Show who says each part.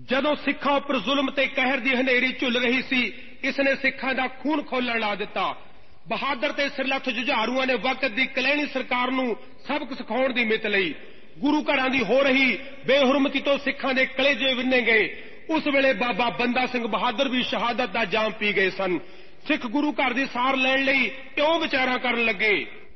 Speaker 1: ਜਦੋਂ ਸਿੱਖਾਂ ਉੱਪਰ ਜ਼ੁਲਮ ਤੇ ਕਹਿਰ ਦੀ ਹਨੇਰੀ ਝੁੱਲ ਰਹੀ ਸੀ, ਇਸ ਨੇ ਸਿੱਖਾਂ ਦਾ ਖੂਨ ਖੋਲਣ ਲਾ ਦਿੱਤਾ। ਬਹਾਦਰ ਤੇ ਸਿਰਲੱਥ ਜੁਝਾਰੂਆਂ ਨੇ ਵਕਤ ਦੀ ਕਲੈਣੀ ਸਰਕਾਰ ਨੂੰ ਸਬਕ ਸਿਖਾਉਣ ਦੀ ਮਿੱਤ ਲਈ। ਗੁਰੂ ਘਰਾਂ ਦੀ ਹੋ ਰਹੀ ਬੇਹੁਰਮਤੀ ਤੋਂ ਸਿੱਖਾਂ ਦੇ ਕਲੇਜੇ ਵਿੰਨੇ ਗਏ। ਉਸ ਵੇਲੇ ਬਾਬਾ ਬੰਦਾ ਸਿੰਘ ਬਹਾਦਰ ਵੀ ਸ਼ਹਾਦਤ ਦਾ ਜਾਮ ਪੀ ਗਏ ਸਨ। ਸਿੱਖ ਗੁਰੂ ਘਰ ਦੀ ਸਾਰ ਲੈਣ ਲਈ ਕਿਉਂ ਵਿਚਾਰਾਂ ਕਰਨ ਲੱਗੇ?